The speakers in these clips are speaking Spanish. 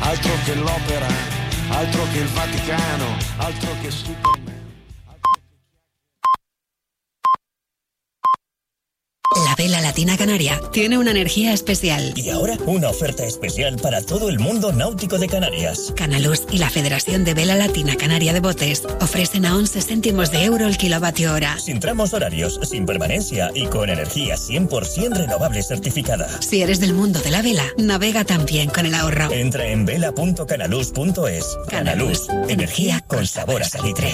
altro che l'opera, altro che il Vaticano, altro che Superman. La vela latina canaria tiene una energía especial. Y ahora, una oferta especial para todo el mundo náutico de Canarias. Canaluz y la Federación de Vela Latina Canaria de Botes ofrecen a 11 céntimos de euro el kilovatio hora. Sin tramos horarios, sin permanencia y con energía 100% renovable certificada. Si eres del mundo de la vela, navega también con el ahorro. Entra en vela.canaluz.es. Canaluz, energía con sabor a salitre.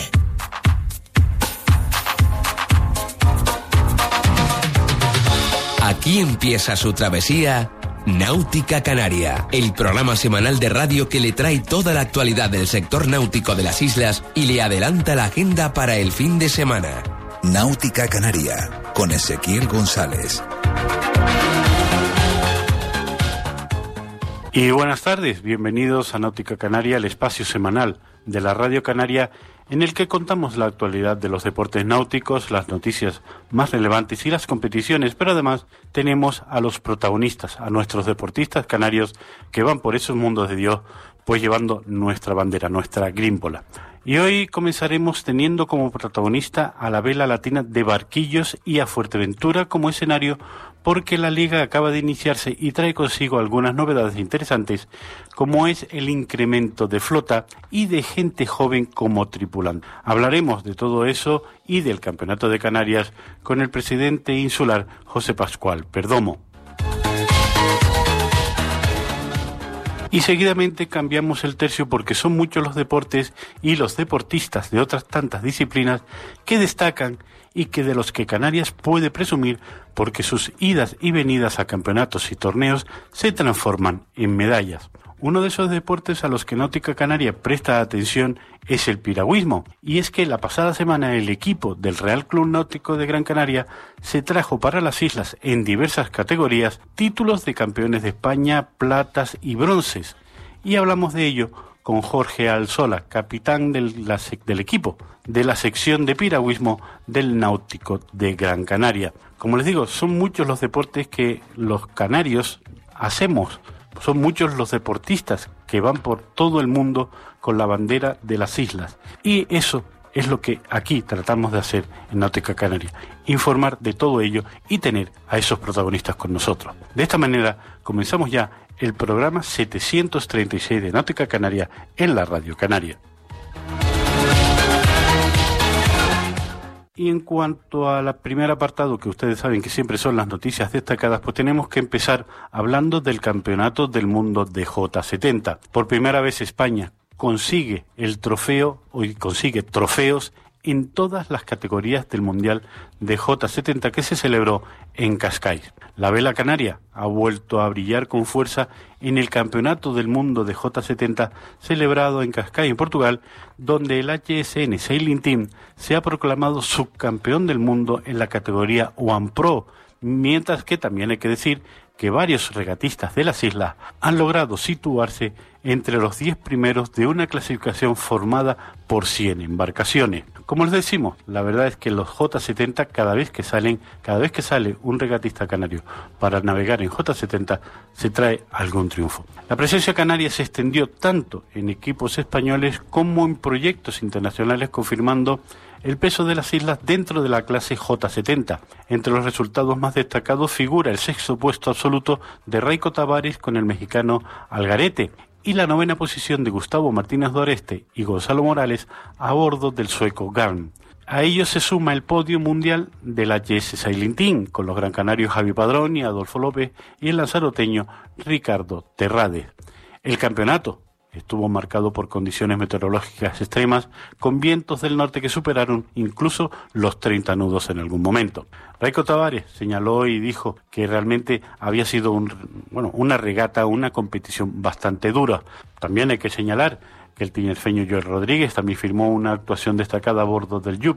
Aquí empieza su travesía Náutica Canaria, el programa semanal de radio que le trae toda la actualidad del sector náutico de las islas y le adelanta la agenda para el fin de semana. Náutica Canaria, con Ezequiel González. Y buenas tardes, bienvenidos a Náutica Canaria, el espacio semanal de la Radio Canaria en el que contamos la actualidad de los deportes náuticos, las noticias más relevantes y las competiciones, pero además tenemos a los protagonistas, a nuestros deportistas canarios que van por esos mundos de Dios, pues llevando nuestra bandera, nuestra grímpola. Y hoy comenzaremos teniendo como protagonista a la vela latina de Barquillos y a Fuerteventura como escenario, porque la liga acaba de iniciarse y trae consigo algunas novedades interesantes, como es el incremento de flota y de gente joven como tripulante. Hablaremos de todo eso y del Campeonato de Canarias con el presidente insular José Pascual Perdomo. Y seguidamente cambiamos el tercio porque son muchos los deportes y los deportistas de otras tantas disciplinas que destacan y que de los que Canarias puede presumir porque sus idas y venidas a campeonatos y torneos se transforman en medallas. Uno de esos deportes a los que Náutica Canaria presta atención es el piragüismo, y es que la pasada semana el equipo del Real Club Náutico de Gran Canaria se trajo para las islas en diversas categorías títulos de campeones de España, platas y bronces, y hablamos de ello con Jorge Alzola, capitán del equipo de la sección de piragüismo del Náutico de Gran Canaria. Como les digo, son muchos los deportes que los canarios hacemos. Son muchos los deportistas que van por todo el mundo con la bandera de las islas. Y eso es lo que aquí tratamos de hacer en Náutica Canaria. Informar de todo ello y tener a esos protagonistas con nosotros. De esta manera comenzamos ya el programa 736 de Náutica Canaria en la Radio Canaria. Y en cuanto al primer apartado, que ustedes saben que siempre son las noticias destacadas, pues tenemos que empezar hablando del Campeonato del Mundo de J70. Por primera vez España consigue el trofeo, y consigue trofeos en todas las categorías del Mundial de J70 que se celebró en Cascais. La vela canaria ha vuelto a brillar con fuerza en el Campeonato del Mundo de J70 celebrado en Cascais, en Portugal, donde el HSN Sailing Team se ha proclamado subcampeón del mundo en la categoría One Pro, mientras que también hay que decir que varios regatistas de las islas han logrado situarse entre los 10 primeros de una clasificación formada por 100 embarcaciones. Como les decimos, la verdad es que los J70 cada vez que sale un regatista canario para navegar en J70 se trae algún triunfo. La presencia canaria se extendió tanto en equipos españoles como en proyectos internacionales, confirmando el peso de las islas dentro de la clase J70. Entre los resultados más destacados figura el 6º puesto absoluto de Raiko Tavares con el mexicano Algarete y la 9ª posición de Gustavo Martínez Doreste y Gonzalo Morales a bordo del sueco Garn. A ello se suma el podio mundial del HS Sailing Team, con los gran canarios Javi Padrón y Adolfo López y el lanzaroteño Ricardo Terrades. El campeonato estuvo marcado por condiciones meteorológicas extremas, con vientos del norte que superaron incluso los 30 nudos en algún momento. Raiko Tavares señaló y dijo que realmente había sido una regata, una competición bastante dura. También hay que señalar que el tinerfeño Joel Rodríguez también firmó una actuación destacada a bordo del Júpiter.